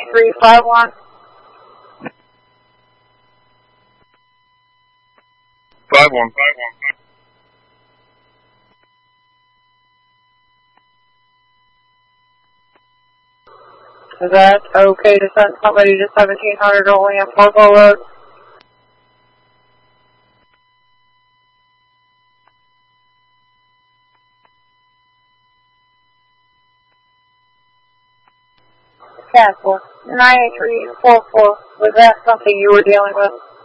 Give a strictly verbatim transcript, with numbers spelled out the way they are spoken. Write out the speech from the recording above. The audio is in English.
eight three five one. Five one. Five one. Is that okay to send somebody to seventeen hundred only on Fargo Road? Cancel. nine eight three four four. Was that something you were dealing with?